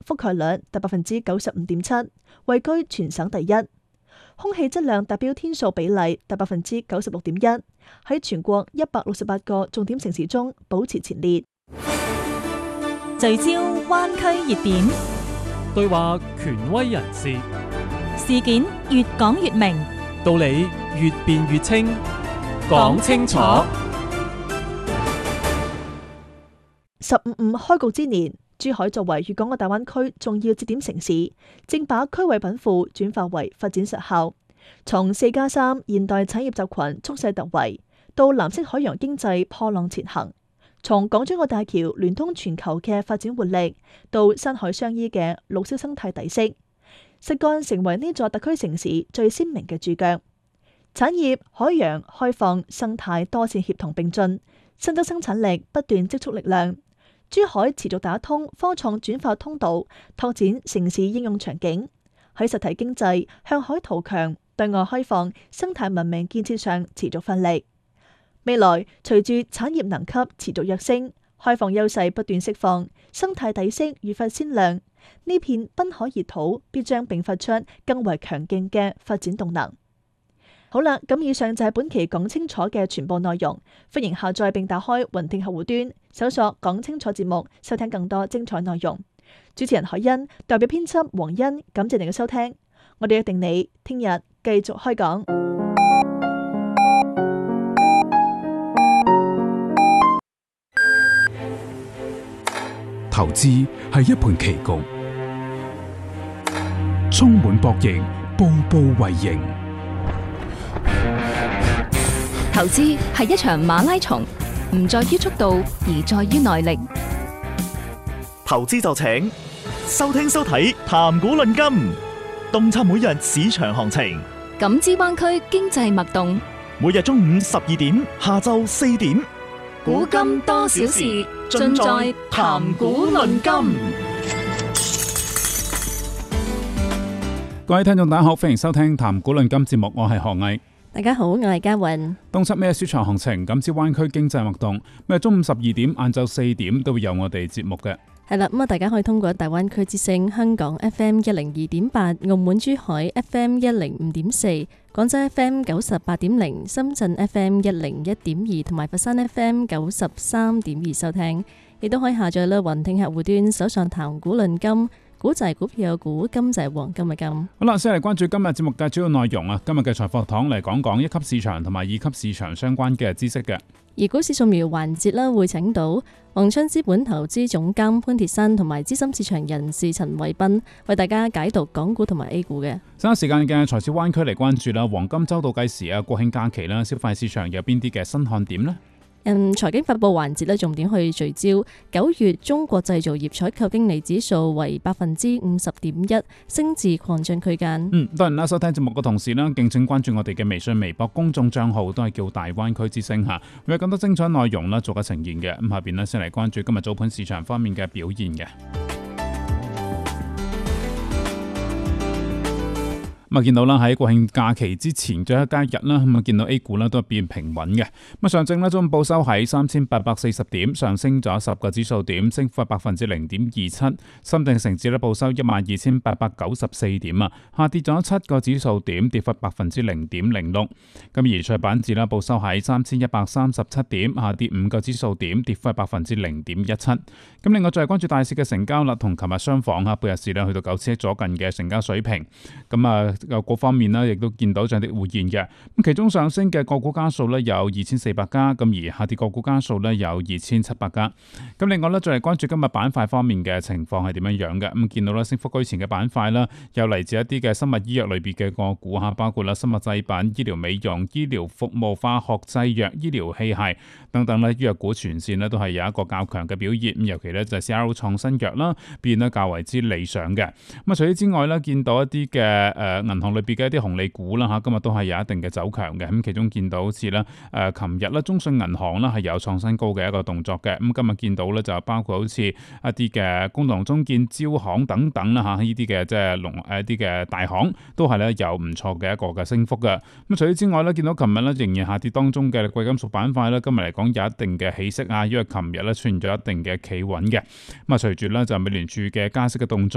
覆蓋率達95.7%，位居全省第一。空氣質量達標天數比例達96.1%，喺全國168個重點城市中保持前列。 聚焦灣區熱點， 對話權威人士， 事件越講越明， 道理越辯越清，講清楚。 15+5開局之年，珠海作為粵港澳大灣區重要節點城市，正把區位稟賦轉化為發展實效。從4+3現代產業集群蓄勢突圍，到藍色海洋經濟破浪前行；從港珠澳大橋聯通全球嘅發展活力，到山海相依嘅綠色生態底色，實幹成為呢座特區城市最鮮明嘅注腳。產業、海洋、開放、生態多線協同並進，新增生產力不斷積蓄力量。珠海持續打通科創轉化通道，拓展城市應用場景，喺實體經濟向海圖強、對外開放、生態文明建設上持續奮力。未來隨住產業能級持續躍升，開放優勢不斷釋放，生態底色愈發鮮亮，呢片濱海熱土必將迸發出更為強勁嘅發展動能。好啦，咁以上就係本期講清楚嘅全部內容。歡迎下載並打開雲聽客戶端，搜索講清楚節目，收聽更多精彩內容。主持人海欣，代表編輯黃欣，感謝你嘅收聽。我哋約定你聽日繼續開講。 投資係一盤棋局，充滿博弈，步步為營。 投資係一場馬拉松，唔在於速度，而在於耐力。 投資就請收聽收睇談股論金，洞察每日市場行情， 感知灣區經濟脈動。 每日中午12點，下晝4點， 古今多少事，盡在談股論金。 各位聽眾大家好，歡迎收聽談股論金節目，我係何毅。 大家好，我係嘉韻。 洞察咩市場行情，感知灣區經濟脈動。咩中午12點、晏晝4點都會有我哋節目嘅。 係啦，咁啊，大家可以通過大灣區之聲香港 FM 102.8、澳門珠海 FM 105.4、廣州 FM 98.0、深圳 FM 101.2同埋佛山 FM 93.2收聽，亦都可以下載啦雲聽客戶端，搜上談股論金。股就係股票嘅股，金就係黃金嘅金。 好啦，先嚟關注今日節目嘅主要內容啊！今日嘅財貨堂嚟講講一級市場同埋二級市場相關嘅知識嘅。 而股市掃描環節啦，會請到宏春資本投資總監潘鐵珊同埋資深市場人士陳偉斌為大家解讀港股同埋 A 股嘅。 稍後時間嘅財市灣區嚟關注啦，黃金周倒計時啊，國慶假期啦，消費市場有邊啲嘅新看點呢？ 財經發佈環節咧，重點去聚焦9月中國製造業採購經理指數為50.1%，升至擴張區間。 當然啦，收聽節目嘅同時啦，敬請關注我哋嘅微信、微博公眾賬號，都係叫大灣區之聲吓，會有更多精彩內容啦，做個呈現嘅。咁下邊呢，先嚟關注今日早盤市場方面嘅表現嘅。咁啊，見到啦，喺國慶假期之前最後一交易日啦，咁啊見到 A 股啦都係變平穩嘅。咁啊，上證咧中午報收喺3840點，上升咗10個指數點，升幅係0.27%。深證成指咧報收12894點啊，下跌咗7個指數點，跌幅0.06%。咁而創業板指咧報收喺3137點，下跌5個指數點，跌幅係0.17%。咁另外再係關注大市嘅成交啦，同琴日相仿啊，半日市咧去到9千億左近嘅成交水平。咁啊，各方面呢亦都見到漲跌互現嘅。咁其中上升嘅個股家數呢有2400家，咁而下跌個股家數呢有2700家。咁另外呢，再嚟關注今日板塊方面嘅情況係點樣樣嘅。咁見到啦，升幅居前嘅板塊啦，有嚟自一啲嘅生物醫藥類別嘅個股吓，包括啦生物製品、醫療美容、醫療服務、化學製藥、醫療器械等等咧，醫藥股全線呢都係有一個較強嘅表現。咁尤其呢，就係 CRO 創新藥啦，表現得較為之理想嘅。咁啊，除此之外呢，見到一啲嘅銀行類別嘅一啲紅利股啦吓，今日都係有一定嘅走強嘅。咁其中見到好似咧琴日咧中信銀行啦係有創新高嘅一個動作嘅。咁今日見到咧就包括好似一啲嘅工農中建、招行等等啦吓，呢啲嘅即係一啲嘅大行都係咧有唔錯嘅一個嘅升幅嘅。咁除此之外咧，見到琴日咧仍然下跌當中嘅貴金屬板塊咧，今日嚟講有一定嘅起色啊，因為琴日咧出現咗一定嘅企穩嘅。咁啊，隨住咧就美聯儲嘅加息嘅動作。